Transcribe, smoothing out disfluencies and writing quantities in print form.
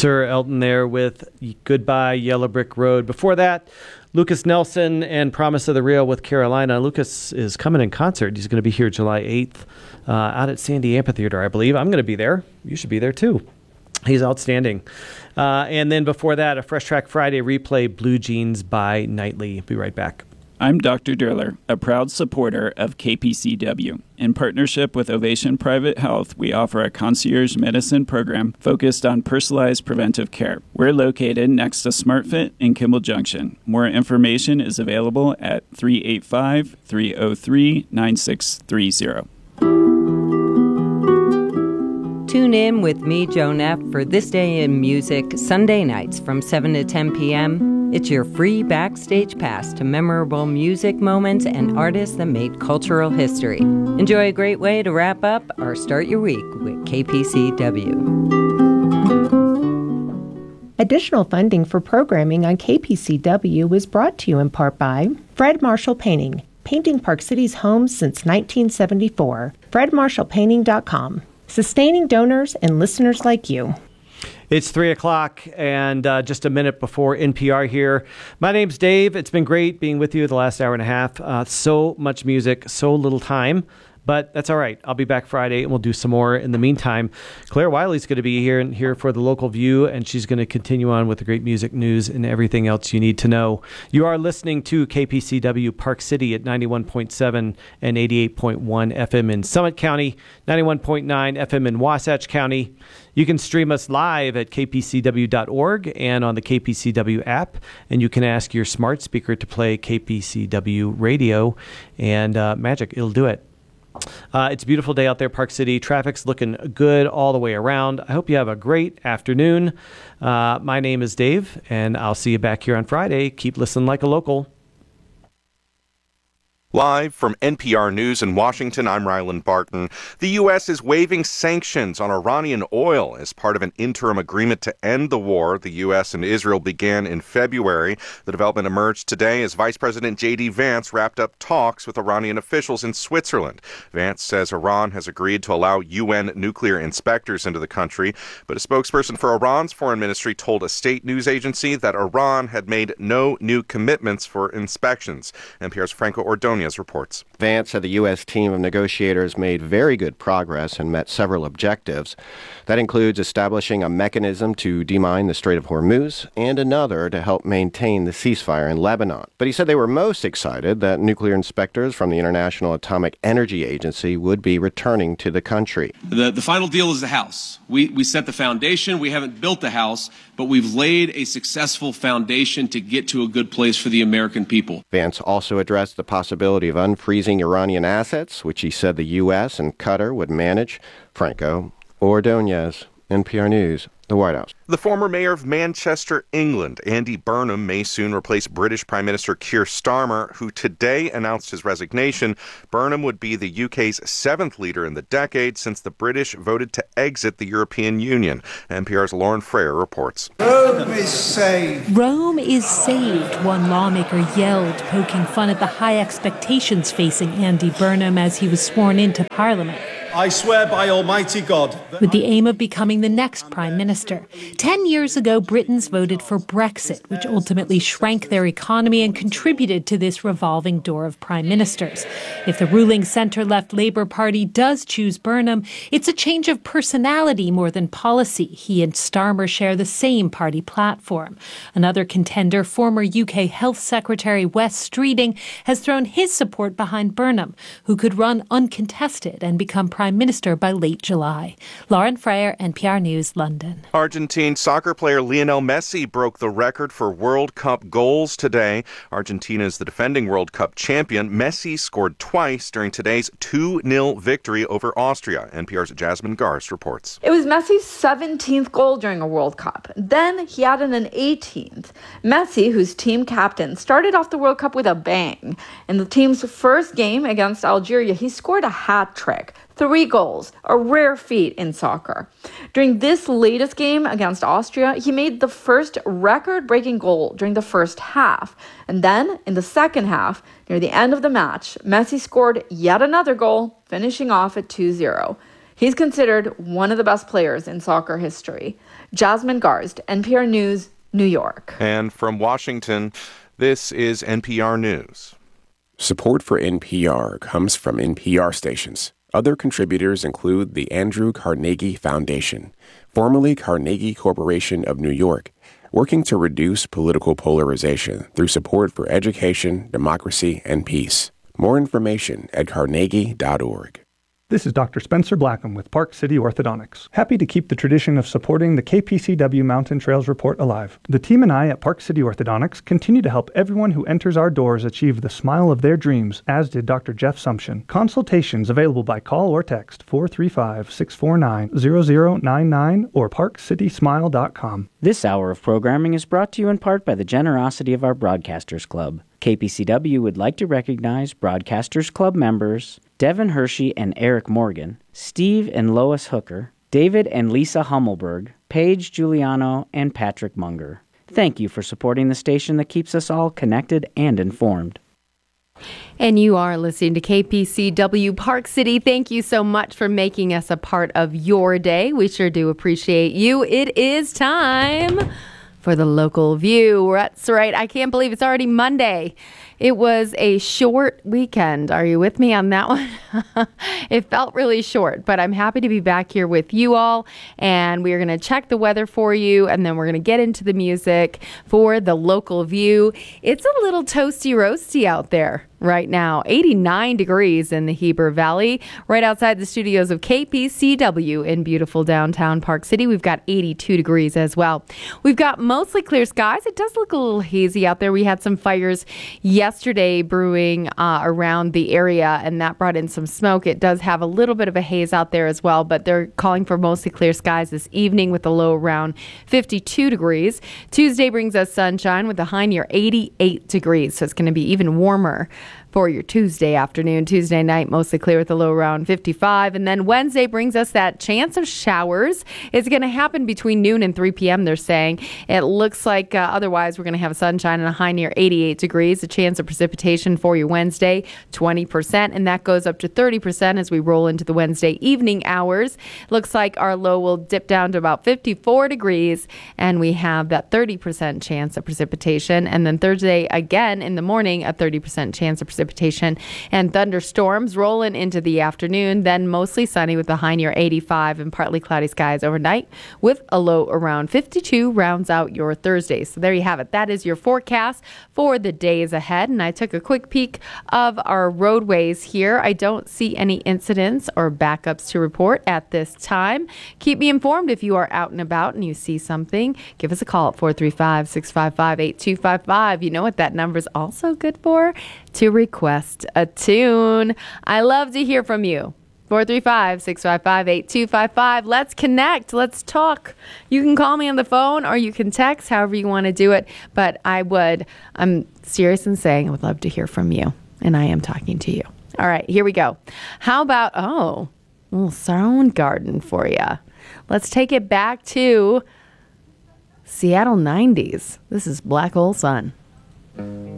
Sir Elton there with Goodbye Yellow Brick Road. Before that, Lucas Nelson and Promise of the Real with Carolina. Lucas is coming in concert. He's going to be here July 8th out at Sandy Amphitheater, I believe. I'm going to be there. You should be there too. He's outstanding. And then before that, a Fresh Track Friday replay, Blue Jeans by Nightly. Be right back. I'm Dr. Durler, a proud supporter of KPCW. In partnership with Ovation Private Health, we offer a concierge medicine program focused on personalized preventive care. We're located next to SmartFit in Kimball Junction. More information is available at 385-303-9630. Tune in with me, Joan F., for This Day in Music, Sunday nights from 7 to 10 p.m. It's your free backstage pass to memorable music moments and artists that made cultural history. Enjoy a great way to wrap up or start your week with KPCW. Additional funding for programming on KPCW is brought to you in part by Fred Marshall Painting, painting Park City's homes since 1974. FredMarshallPainting.com. Sustaining donors and listeners like you. It's 3 o'clock and just a minute before NPR here. My name's Dave. It's been great being with you the last hour and a half. So much music, so little time. But that's all right. I'll be back Friday, and we'll do some more. In the meantime, Claire Wiley's going to be here for the Local View, and she's going to continue on with the great music news and everything else you need to know. You are listening to KPCW Park City at 91.7 and 88.1 FM in Summit County, 91.9 FM in Wasatch County. You can stream us live at kpcw.org and on the KPCW app, and you can ask your smart speaker to play KPCW radio, and magic, it'll do it. It's a beautiful day out there, Park City. Traffic's looking good all the way around. I hope you have a great afternoon. My name is Dave, and I'll see you back here on Friday. Keep listening like a local. Live from NPR News in Washington, I'm Ryland Barton. The U.S. is waiving sanctions on Iranian oil as part of an interim agreement to end the war the U.S. and Israel began in February. The development emerged today as Vice President J.D. Vance wrapped up talks with Iranian officials in Switzerland. Vance says Iran has agreed to allow UN nuclear inspectors into the country, but a spokesperson for Iran's foreign ministry told a state news agency that Iran had made no new commitments for inspections. NPR's Franco Ordonez reports. Vance said the U.S. team of negotiators made very good progress and met several objectives. That includes establishing a mechanism to demine the Strait of Hormuz and another to help maintain the ceasefire in Lebanon. But he said they were most excited that nuclear inspectors from the International Atomic Energy Agency would be returning to the country. The final deal is the house. We set the foundation. We haven't built the house, but we've laid a successful foundation to get to a good place for the American people. Vance also addressed the possibility of unfreezing Iranian assets, which he said the U.S. and Qatar would manage. Franco Ordonez, NPR News, the White House. The former mayor of Manchester, England, Andy Burnham, may soon replace British Prime Minister Keir Starmer, who today announced his resignation. Burnham would be the UK's seventh leader in the decade since the British voted to exit the European Union. NPR's Lauren Frayer reports. Rome is saved. Rome is saved, one lawmaker yelled, poking fun at the high expectations facing Andy Burnham as he was sworn into Parliament. I swear by Almighty God. With the aim of becoming the next Prime Minister. 10 years ago, Britons voted for Brexit, which ultimately shrank their economy and contributed to this revolving door of prime ministers. If the ruling centre-left Labour Party does choose Burnham, it's a change of personality more than policy. He and Starmer share the same party platform. Another contender, former UK Health Secretary Wes Streeting, has thrown his support behind Burnham, who could run uncontested and become Prime Minister by late July. Lauren Frayer, NPR News, London. Argentine soccer player Lionel Messi broke the record for World Cup goals today. Argentina is the defending World Cup champion. Messi scored twice during today's 2-0 victory over Austria. NPR's Jasmine Garst reports. It was Messi's 17th goal during a World Cup. Then he added an 18th. Messi, who's team captain, started off the World Cup with a bang. In the team's first game against Algeria, he scored a hat trick. 3 goals, a rare feat in soccer. During this latest game against Austria, he made the first record-breaking goal during the first half. And then, in the second half, near the end of the match, Messi scored yet another goal, finishing off at 2-0. He's considered one of the best players in soccer history. Jasmine Garsd, NPR News, New York. And from Washington, this is NPR News. Support for NPR comes from NPR stations. Other contributors include the Andrew Carnegie Foundation, formerly Carnegie Corporation of New York, working to reduce political polarization through support for education, democracy, and peace. More information at carnegie.org. This is Dr. Spencer Blackham with Park City Orthodontics. Happy to keep the tradition of supporting the KPCW Mountain Trails Report alive. The team and I at Park City Orthodontics continue to help everyone who enters our doors achieve the smile of their dreams, as did Dr. Jeff Sumption. Consultations available by call or text 435-649-0099 or parkcitysmile.com. This hour of programming is brought to you in part by the generosity of our Broadcasters Club. KPCW would like to recognize Broadcasters Club members Devin Hershey and Eric Morgan, Steve and Lois Hooker, David and Lisa Hummelberg, Paige Giuliano, and Patrick Munger. Thank you for supporting the station that keeps us all connected and informed. And you are listening to KPCW Park City. Thank you so much for making us a part of your day. We sure do appreciate you. It is time for the local view. That's right. I can't believe it's already Monday. It was a short weekend. Are you with me on that one? It felt really short, but I'm happy to be back here with you all. And we are going to check the weather for you, and then we're going to get into the music for the local view. It's a little toasty roasty out there right now. 89 degrees in the Heber Valley, right outside the studios of KPCW in beautiful downtown Park City. We've got 82 degrees as well. We've got mostly clear skies. It does look a little hazy out there. We had some fires yesterday brewing around the area, and that brought in some smoke. It does have a little bit of a haze out there as well, but they're calling for mostly clear skies this evening with a low around 52 degrees. Tuesday brings us sunshine with a high near 88 degrees, so it's going to be even warmer for your Tuesday afternoon. Tuesday night, mostly clear with a low around 55. And then Wednesday brings us that chance of showers. It's going to happen between noon and 3 p.m., they're saying. It looks like otherwise we're going to have sunshine and a high near 88 degrees. A chance of precipitation for your Wednesday, 20%. And that goes up to 30% as we roll into the Wednesday evening hours. Looks like our low will dip down to about 54 degrees. And we have that 30% chance of precipitation. And then Thursday, again, in the morning, a 30% chance of precipitation and thunderstorms rolling into the afternoon, then mostly sunny with a high near 85 and partly cloudy skies overnight with a low around 52 rounds out your Thursday. So there you have it. That is your forecast for the days ahead. And I took a quick peek of our roadways here. I don't see any incidents or backups to report at this time. Keep me informed if you are out and about and you see something. Give us a call at 435-655-8255. You know what that number is also good for? To request a tune. I love to hear from you. 435-655-8255. Let's connect. Let's talk. You can call me on the phone or you can text, however you want to do it. But I'm serious in saying I would love to hear from you. And I am talking to you. All right, here we go. How about, a little Soundgarden for you. Let's take it back to Seattle 90s. This is Black Hole Sun.